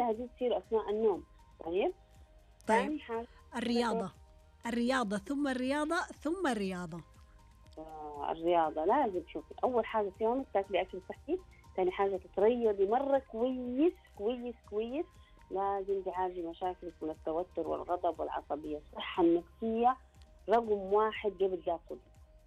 كلها دي تصير أثناء النوم. طيب ثاني حاجة الرياضة ثم الرياضة ثم الرياضة. الرياضة لازم. شوفي، أول حاجة في يومك تاكلي أكل صحي، ثاني حاجة تتريضي مرة كويس كويس كويس. لازم تعالجي مشاكلك من التوتر والغضب والعصبية. الصحة النفسية رقم 1 قبل ده كله.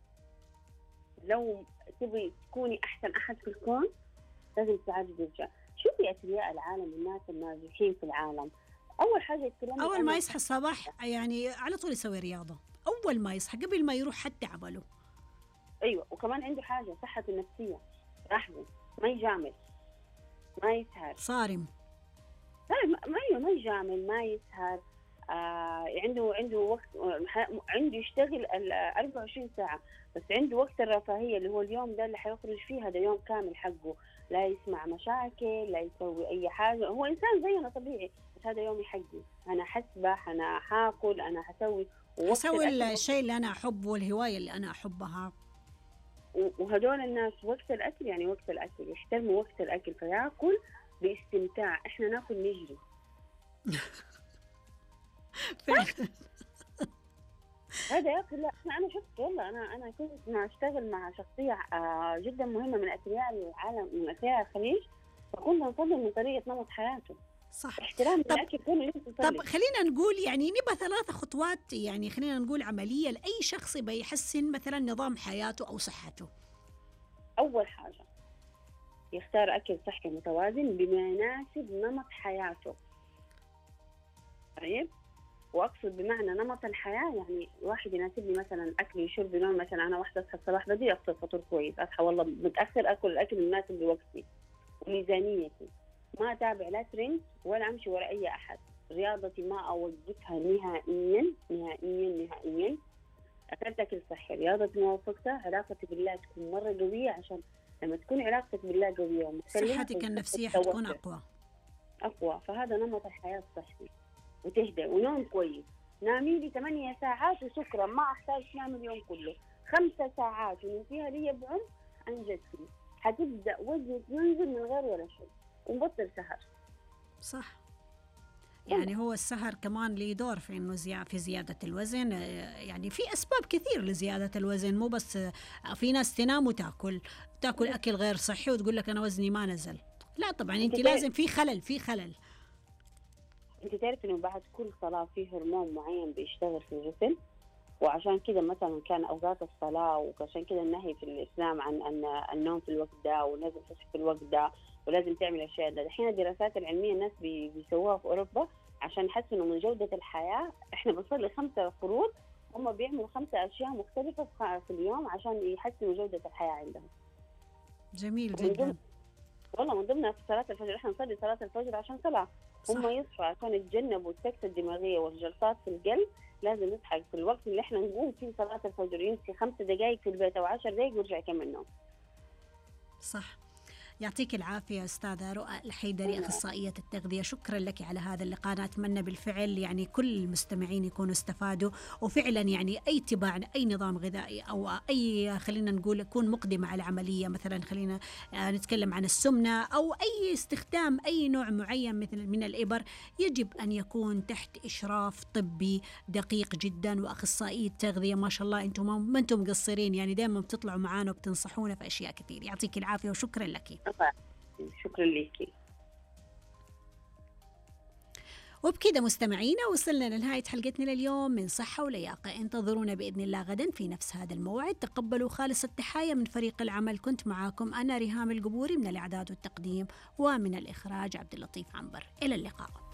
لو تبي تكوني أحسن أحد في الكون لازم تعالجي الرجال. شوفي أثرياء العالم والناس الناجحين في العالم، أول حاجة يتكلموا أول ما يصحى الصباح يعني على طول يسوي رياضة، أول ما يصحى قبل ما يروح حتى عمله. أيوة، وكمان عنده حاجة صحته النفسية، رحمة، ما يجامل، ما يسهر، صارم. ما يجامل، ما يسهر. عنده وقت، عنده يشتغل 24 ساعة، بس عنده وقت الرفاهية اللي هو اليوم ده اللي حيخرج فيه، هذا يوم كامل حقه. لا يسمع مشاكل، لا يسوي أي حاجة. هو إنسان زينا طبيعي، بس هذا يومي حقي. أنا حسبح، أنا حاكل، أنا حسوي الشيء اللي أنا أحبه والهواية اللي أنا أحبها. وهدول الناس وقت الأكل، يعني وقت الأكل يحترموا وقت الأكل، فيأكل باستمتاع. إحنا ناكل نجري. هذا ياكل. لا انا شفت والله، انا كنت اشتغل مع شخصيه جدا مهمه من اثرياء العالم، من اثرياء الخليج، فكنت نصدم من طريقه نمط حياته. صح. احترام الاكل كله. طب خلينا نقول يعني نبى 3 خطوات، يعني خلينا نقول عمليه لاي شخص يبي يحسن مثلا نظام حياته او صحته. اول حاجه يختار اكل صحي متوازن بما يناسب نمط حياته. طيب، واقصد بمعنى نمط الحياه، يعني واحد يناسبني مثلا اكل وشرب نوم. مثلا انا واحده اصحى الصباح بدري، افطر فطور كويس، اصحى والله متاخر، اكل الاكل المناسب لوقتي وميزانيتي، ما اتابع لا ترند ولا امشي ورا اي احد. رياضتي ما اوقفها نهائيا نهائيا نهائيا. اكلت اكل صحي، رياضتي موفقه، علاقتي بالله تكون مره قويه، عشان لما تكون علاقتك بالله قويه ومتكلمه صحتك النفسيه حتكون اقوى. فهذا نمط الحياه الصحي. وتهدى ونوم كويس. نامي لي 8 ساعات وشكرا، ما احتاج انام اليوم كله. 5 ساعات ونمتيها لي بعمق انجزتي، حتبدا وزنك ينزل من غير ولا شيء. ونبطل سهر. صح. يعني هو السهر كمان له دور في انه في زياده الوزن. يعني في اسباب كثير لزياده الوزن، مو بس في ناس تنام وتاكل اكل غير صحي وتقول لك انا وزني ما نزل. لا طبعا انت لازم في خلل. انت تعرف انه بعد كل صلاه في هرمون معين بيشتغل في الجسم، وعشان كده مثلا كان اوقات الصلاه، وعشان كده النهي في الاسلام عن ان النوم في الوقت ده، ولازم تصحي في الوقت ده، ولازم تعمل الاشياء ده. الحين الدراسات العلميه الناس بيسووها في اوروبا عشان يحسنوا من جوده الحياه. احنا بنصلي 5 فروض، هم بيعملوا 5 أشياء مختلفه في اليوم عشان يحسنوا جوده الحياه عندهم. جميل جدا. والله من ضمنها في صلاه الفجر، احنا نصلي صلاه الفجر عشان صلاه. هم يصحوا عشان يتجنبوا السكتة الدماغية والجلطات في القلب. لازم نصحى في الوقت اللي احنا نقوم فيه صلاة الفجر، يمشي 5 دقائق في البيت أو 10 دقائق ويرجع يكمل نوم. صح. يعطيك العافية أستاذة رؤى الحيدري، أخصائية التغذية. شكرا لك على هذا اللقاء. أتمنى بالفعل يعني كل المستمعين يكونوا استفادوا، وفعلا يعني أي اتباع أي نظام غذائي أو أي خلينا نقول يكون مقدمة على عملية، مثلا خلينا نتكلم عن السمنة أو أي استخدام أي نوع معين مثل من الإبر، يجب أن يكون تحت إشراف طبي دقيق جدا وأخصائية تغذية. ما شاء الله أنتم ما أنتم مقصرين، يعني دائما بتطلعوا معانا وبتنصحونا في أشياء كثير. يعطيك العافية وشكرا لك. شكرا لك. وبكذا مستمعينا وصلنا لنهاية حلقتنا لليوم من صحة ولياقة. انتظرونا بإذن الله غدا في نفس هذا الموعد. تقبلوا خالص التحايا من فريق العمل. كنت معاكم أنا ريهام القبوري من الإعداد والتقديم، ومن الإخراج عبد اللطيف عنبر. إلى اللقاء.